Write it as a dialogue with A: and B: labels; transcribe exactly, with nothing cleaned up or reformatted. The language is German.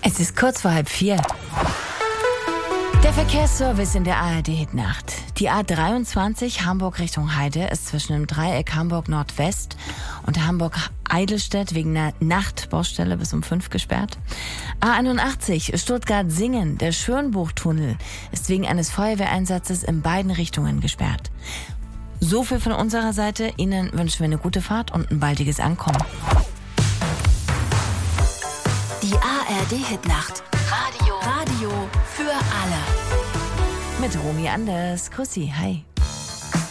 A: Es ist kurz vor halb vier. Der Verkehrsservice in der A R D-Hitnacht. Die A dreiundzwanzig Hamburg Richtung Heide ist zwischen dem Dreieck Hamburg Nordwest und Hamburg-Eidelstedt wegen einer Nachtbaustelle bis um fünf gesperrt. A einundachtzig Stuttgart-Singen, der Schönbuchtunnel, ist wegen eines Feuerwehreinsatzes in beiden Richtungen gesperrt. So viel von unserer Seite. Ihnen wünschen wir eine gute Fahrt und ein baldiges Ankommen.
B: Die A R D-Hitnacht. Radio. Radio für alle.
A: Mit Romy Anders. Grüß Sie. Hi.